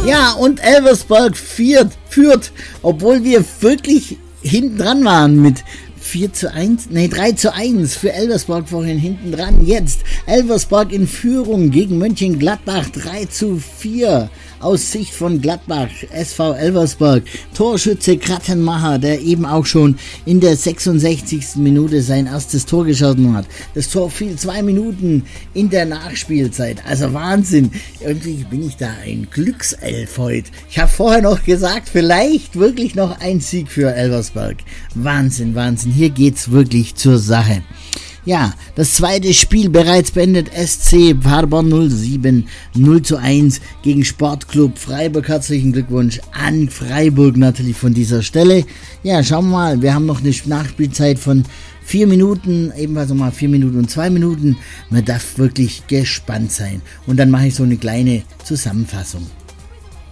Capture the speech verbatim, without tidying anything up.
Ja, und Elversberg führt, führt, obwohl wir wirklich hinten dran waren mit vier zu eins, nee, drei zu eins für Elversberg vorhin hinten dran. Jetzt Elversberg in Führung gegen Mönchengladbach drei zu vier aus Sicht von Gladbach, S V Elversberg. Torschütze Krattenmacher, der eben auch schon in der sechsundsechzigsten Minute sein erstes Tor geschossen hat. Das Tor fiel zwei Minuten in der Nachspielzeit. Also Wahnsinn. Irgendwie bin ich da ein Glückself heute. Ich habe vorher noch gesagt, vielleicht wirklich noch ein Sieg für Elversberg. Wahnsinn, Wahnsinn. Hier geht's wirklich zur Sache. Ja, das zweite Spiel bereits beendet. S C Paderborn null sieben, null zu eins gegen Sportclub Freiburg. Herzlichen Glückwunsch an Freiburg natürlich von dieser Stelle. Ja, schauen wir mal. Wir haben noch eine Nachspielzeit von vier Minuten, ebenfalls nochmal vier Minuten und zwei Minuten. Man darf wirklich gespannt sein. Und dann mache ich so eine kleine Zusammenfassung.